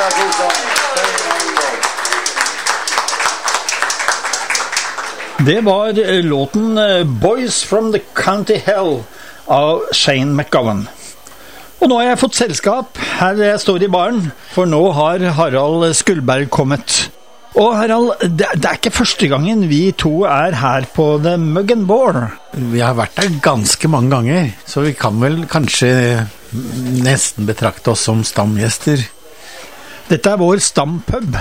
Det var låten Boys from the County Hell av Shane MacGowan. Og nå har jeg fått selskap her jeg står i baren, for nå har Harald Skuldberg kommet. Og Harald, det er ikke første gangen vi to er her på The Mug and Bore. Vi har vært der ganske mange ganger, så vi kan vel kanskje nesten betrakte oss som stamgjester. Dette er vår stampub.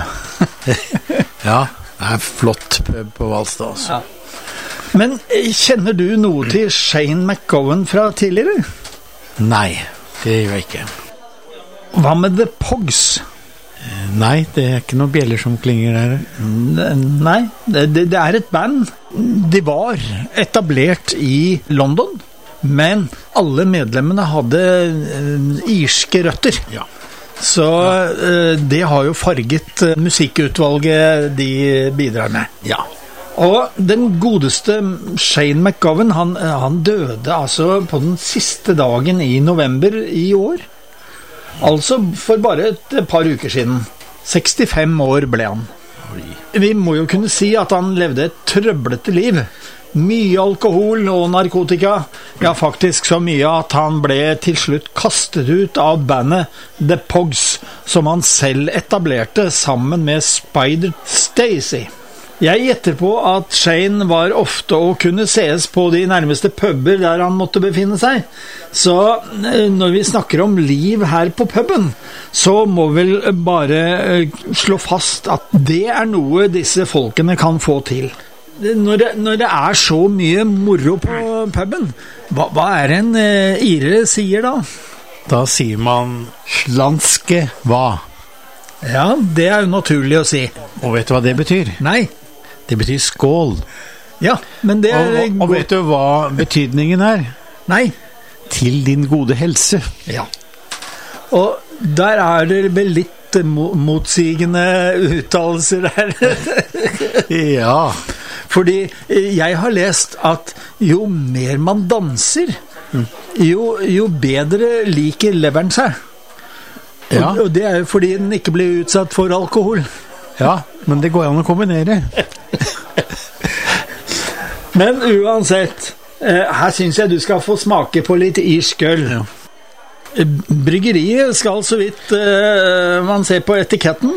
Ja, det er flott pub på Hvalstad også. Ja. Men kjenner du noe til Shane MacGowan fra tidligere? Nei, det gjør jeg ikke. Hva med The Pogs? Nei, det er ikke noen bjeller som klinger der. Nei, det er et band. De var etablert i London, men alle medlemmene hadde irske røtter. Ja. Så det har jo farget musikkutvalget de bidrar med. Ja. Og den godeste Shane MacGowan, han døde altså på den siste dagen i november i år. Altså for bare et par uker siden. 65 år ble han. Vi må jo kunne si at han levde et trøblete liv. Mye alkohol og narkotika. Ja, faktisk så mye at han ble til slutt kastet ut av bandet The Pogs, som han selv etablerte sammen med Spider Stacy. Jeg gjetter på at Shane var ofte å kunne ses på de nærmeste puber der han måtte befinne seg. Så når vi snakker om liv her på puben, så må vi bare slå fast at det er noe disse folkene kan få til. Når det er så mye moro på puben, hva er det en ire sier da? Da sier man slanske hva? Ja, det er jo naturlig å si. Og vet du hva det betyr? Nei. Det betyr skål. Ja, men det er... Og vet du hva betydningen er? Nei. Til din gode helse. Ja. Og der er det vel litt motsigende uttalelser der. Ja. Fordi jeg har lest at jo mer man danser, jo bedre liker leveren seg. Ja. Og det er jo fordi den ikke blir utsatt for alkohol. Ja, men det går an å kombinere. Men uansett, her synes jeg du skal få smake på litt irsk øl. Ja. Bryggeriet skal, så vidt man ser på etiketten,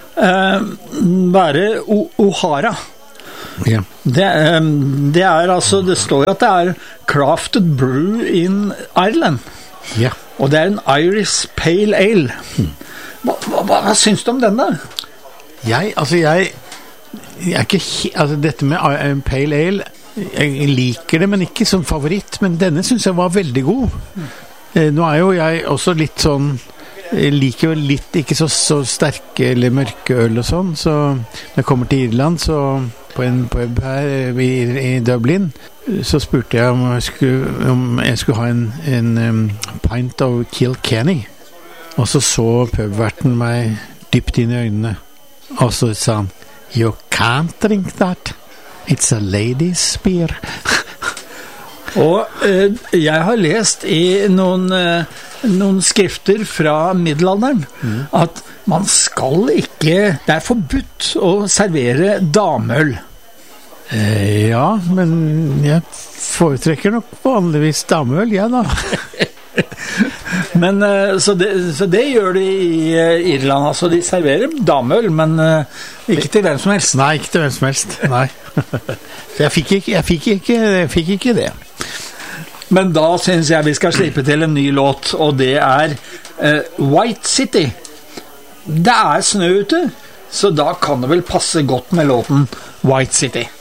være O'Hara. Ja. Det er altså, det står at det er crafted brew in Ireland. Ja. Og det er en Irish Pale Ale. Hva synes du om denne? Jeg er ikke dette med Pale Ale, jeg liker det, men ikke som favoritt, men denne synes jeg var veldig god. Nå er jo jeg også litt sånn, jeg liker jo litt ikke så sterke eller mørke øl og sånn, så når jeg kommer til Irland, så på en pub her i Dublin, så spurte jeg om jeg skulle ha en pint of Kilkenny, og så pubverten meg dypt inn i øynene. Og så sa han, you can't drink that. It's a ladies beer. Og jeg har lest i noen skrifter fra middelalderen at man skal ikke, det er forbudt å servere dameøl. Ja, men jeg foretrekker nok vanligvis dameøl, ja da. Men så det gjør de i Irland, altså de serverer dameøl, men ikke til hvem som helst. Nei, ikke til hvem som helst. Nei. Jeg fikk ikke det. Men da synes jeg vi skal slippe til en ny låt, og det er White City. Det er snø ute, så da kan det vel passe godt med låten White City.